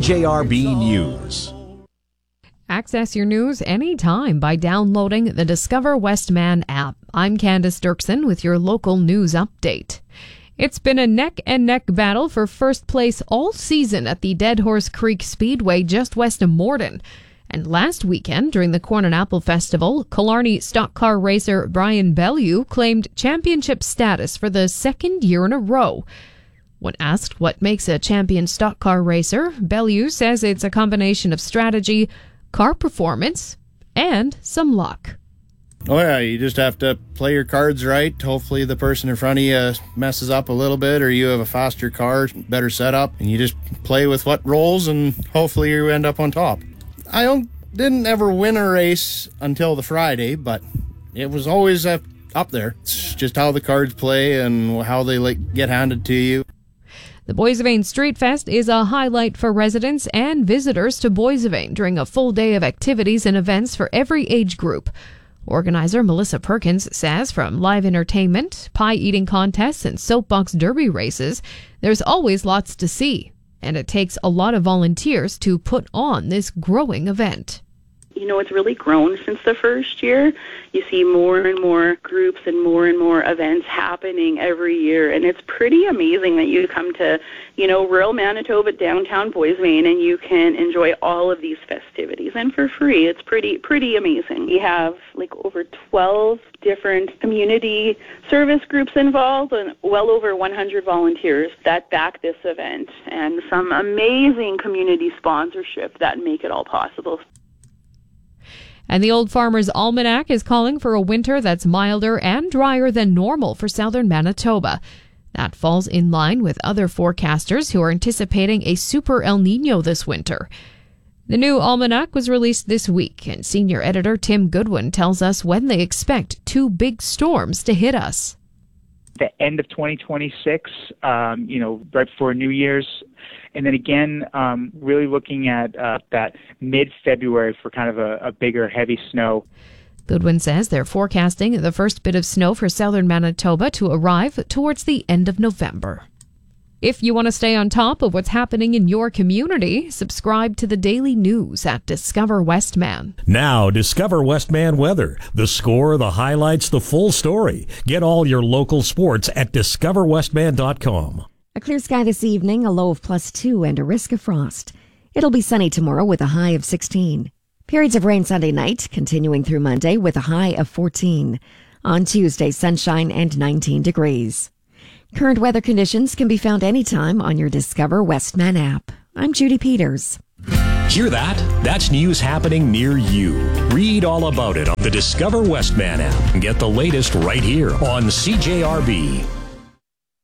CJRB News. Access your news anytime by downloading the Discover Westman app. I'm Candace Dirksen with your local news update. It's been a neck-and-neck battle for first place all season at the Dead Horse Creek Speedway just west of Morden. And last weekend, during the Corn and Apple Festival, Killarney stock car racer Brian Bellew claimed championship status for the second year in a row. When asked what makes a champion stock car racer, Bellew says it's a combination of strategy, car performance, and some luck. Oh yeah, you just have to play your cards right. Hopefully the person in front of you messes up a little bit, or you have a faster car, better setup, and you just play with what rolls, and hopefully you end up on top. I didn't ever win a race until the Friday, but it was always up there. It's just how the cards play and how they get handed to you. The Boissevain Street Fest is a highlight for residents and visitors to Boissevain during a full day of activities and events for every age group. Organizer Melissa Perkins says from live entertainment, pie-eating contests, and soapbox derby races, there's always lots to see, and it takes a lot of volunteers to put on this growing event. You know, it's really grown since the first year. You see more and more groups and more events happening every year, and it's pretty amazing that you come to, rural Manitoba, downtown Boissevain, and you can enjoy all of these festivities, and for free. It's pretty amazing. We have over 12 different community service groups involved and well over 100 volunteers that back this event, and some amazing community sponsorship that make it all possible. And the Old Farmer's Almanac is calling for a winter that's milder and drier than normal for southern Manitoba. That falls in line with other forecasters who are anticipating a super El Nino this winter. The new almanac was released this week, and senior editor Tim Goodwin tells us when they expect two big storms to hit us. The end of 2026, right before New Year's. And then again, really looking at that mid-February for kind of a bigger, heavy snow. Goodwin says they're forecasting the first bit of snow for southern Manitoba to arrive towards the end of November. If you want to stay on top of what's happening in your community, subscribe to the daily news at Discover Westman. Now, Discover Westman weather. The score, the highlights, the full story. Get all your local sports at discoverwestman.com. A clear sky this evening, a low of +2 and a risk of frost. It'll be sunny tomorrow with a high of 16. Periods of rain Sunday night, continuing through Monday with a high of 14. On Tuesday, sunshine and 19 degrees. Current weather conditions can be found anytime on your Discover Westman app. I'm Judy Peters. Hear that? That's news happening near you. Read all about it on the Discover Westman app and get the latest right here on CJRB.